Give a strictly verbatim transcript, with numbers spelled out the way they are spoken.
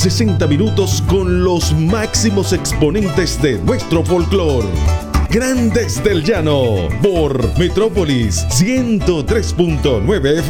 sesenta minutos con los máximos exponentes de nuestro folclore. Grandes del Llano por Metrópolis ciento tres punto nueve F M.